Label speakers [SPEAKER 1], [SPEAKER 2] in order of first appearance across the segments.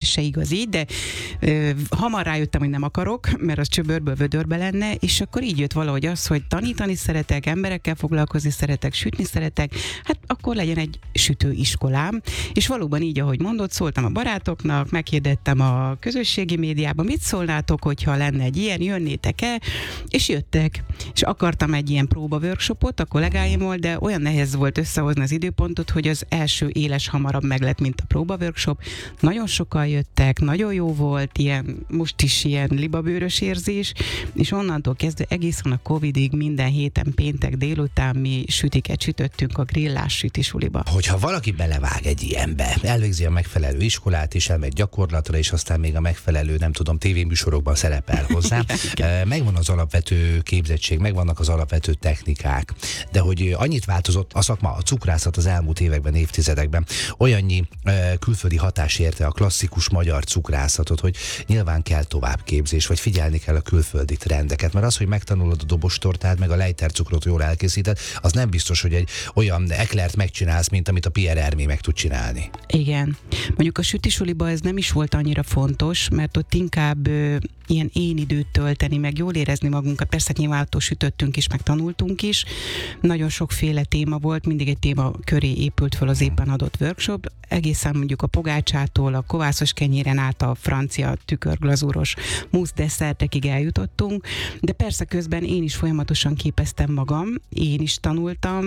[SPEAKER 1] se igaz így, de hamar rájöttem, hogy nem akarok, mert az csöbörből vödörbe lenne, és akkor így jött valahogy az, hogy tanítani szeretek, emberekkel foglalkozni szeretek, sütni szeretek, hát akkor legyen egy sütőiskolám, és valóban így, ahogy mondod, szóltam a barátoknak, meghirdettem a közösségi médiában, mit szólnátok, hogyha lenne egy ilyen, jönnétek-e, és jöttek, és akartam egy ilyen próba-workshopot a kollégáimmal, de olyan nehéz volt összehozni az időpontot, hogy az első éles hamarabb meg lett, mint a próba-workshop. Nagyon sokan jöttek, nagyon jó volt, most is ilyen libabőrös érzés, és onnantól kezdve egészen a Covidig minden héten péntek délután mi sütiket sütöttünk a grillás sütisuliba.
[SPEAKER 2] Hogyha valaki belevág egy ilyenbe, elvégzi a megfelelő iskolát, és elmegy gyakorlatra, és aztán még a megfelelő, nem tudom, tévéműsorokban szerepel hozzá, megvan az alapvető képzettség, megvannak az alapvető technikák, de hogy annyit változott a szakma, a cukrászat az elmúlt években, évtizedekben, olyannyi külföldi hatás érte a klasszikus magyar cukrászatot, hogy nyilván kell továbbképzés, vagy figyelni kell a külföldi trendeket, mert az, hogy megtanulod a dobostortát, meg a lejtercukrot jól elkészíted, az nem biztos, hogy egy olyan eklert megcsinálsz, mint amit a Pierre Hermé meg tud csinálni.
[SPEAKER 1] Igen. Mondjuk a sütisuliba ez nem is volt annyira fontos, mert ott inkább ilyen én időt tölteni, meg jól érezni magunkat. Persze nyilván attól sütöttünk is, meg tanultunk is. Nagyon sokféle téma volt, mindig egy téma köré épült fel az éppen adott workshop. Egészen mondjuk a pogácsától, a kovászos kenyéren át a francia tükörglazúros mousse desszertekig eljutottunk, de persze közben én is folyamatosan képeztem magam, én is tanultam,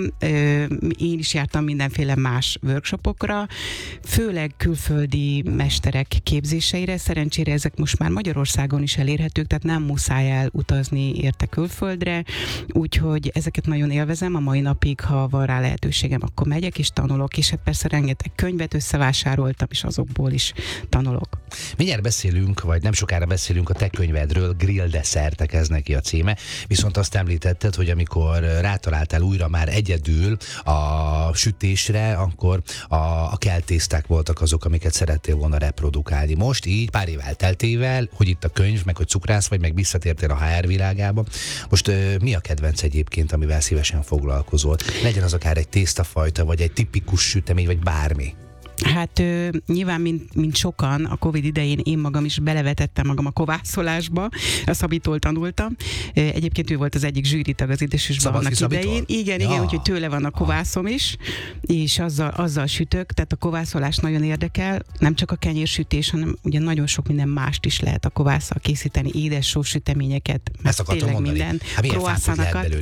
[SPEAKER 1] én is jártam mindenféle más workshopokra, főleg külföldi mesterek képzéseire. Szerencsére ezek most már Magyarországon is elérhetők, tehát nem muszáj elutazni érte külföldre, úgyhogy ezeket nagyon élvezem, a mai napig, ha van rá lehetőségem, akkor megyek és tanulok, és hát persze rengeteg könyvet összevásároltam, és azokból is tanulok.
[SPEAKER 2] Mindjárt beszélünk, vagy nem sokára beszélünk a te könyvedről, Grill desszertek, ez neki a címe, viszont azt említetted, hogy amikor rátaláltál újra már egyedül a sütésre, akkor a keltészták voltak azok, amiket szerettél volna reprodukálni. Most így pár év elteltével, hogy itt a könyv, meg hogy cukrász vagy, meg visszatértél a HR világába. Most mi a kedvenc egyébként, amivel szívesen foglalkozol? Legyen az akár egy tésztafajta, vagy egy tipikus sütemény, vagy bármi.
[SPEAKER 1] Hát nyilván, mint sokan, a Covid idején én magam is belevetettem magam a kovászolásba, a Szabitól tanultam. Egyébként ő volt az egyik zsűritag az Édesüsben annak idején. Igen, úgyhogy tőle van a kovászom is, és azzal sütök, tehát a kovászolás nagyon érdekel, nem csak a kenyérsütés, hanem ugye nagyon sok minden mást is lehet a kovásszal készíteni, édes sósüteményeket,
[SPEAKER 2] ezt akartam mondani.
[SPEAKER 1] Minden,
[SPEAKER 2] croissanokat.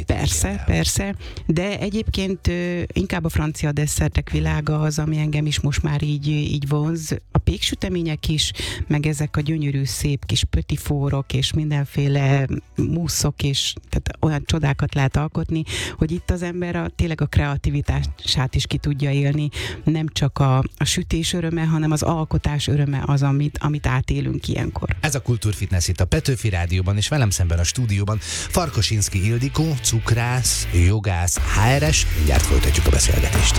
[SPEAKER 1] Persze, de egyébként inkább a francia desszertek világa az, ami engem is most már így vonz. A péksütemények is, meg ezek a gyönyörű, szép kis pötifórok, és mindenféle muszok, és tehát olyan csodákat lehet alkotni, hogy itt az ember tényleg a kreativitását is ki tudja élni. Nem csak a sütés öröme, hanem az alkotás öröme az, amit átélünk ilyenkor.
[SPEAKER 2] Ez a Kultúrfitness itt a Petőfi Rádióban, és velem szemben a stúdióban Farkasinszky Ildikó, cukrász, jogász, HR-es. Mindjárt folytatjuk a beszélgetést.